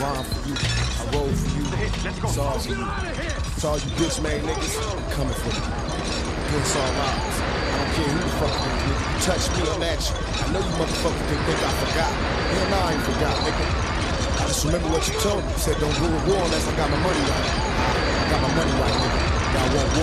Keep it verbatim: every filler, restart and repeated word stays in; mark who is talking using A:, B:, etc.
A: rhyme for you. I roll for you. It's all for you. It's all you bitch made niggas coming for you. Against all odds. I don't care who the fuck you nigga. You touch me, I'm at you. I know you motherfuckers didn't think I forgot. Hell no, I ain't forgot, nigga. I just remember what you told me. You said don't go to war unless I got my money right. I got my money right, nigga. Now I won't war.